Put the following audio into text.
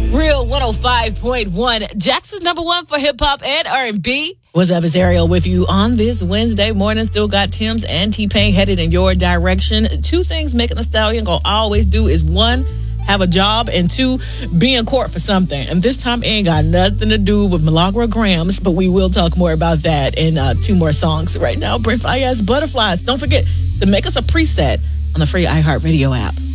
Real 105.1. Jackson's number one for hip hop and R&B. What's up, it's Ariel with you on this Wednesday morning. Still got Tim's and T-Pain headed in your direction. Two things Megan Thee Stallion gonna always do is one, have a job, and two, be in court for something. And this time it ain't got nothing to do with Milagro Grams, but we will talk more about that in two more songs. Right now, Brent Faiyaz, Butterflies. Don't forget to make us a preset on the free iHeartRadio app.